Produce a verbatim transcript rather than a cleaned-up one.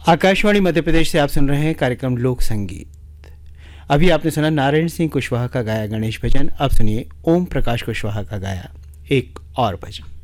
आकाशवाणी मध्य प्रदेश से आप सुन रहे हैं कार्यक्रम लोक संगीत। अभी आपने सुना नारायण सिंह कुशवाहा का गाया गणेश भजन। अब सुनिए ओम प्रकाश कुशवाहा का गाया एक और भजन।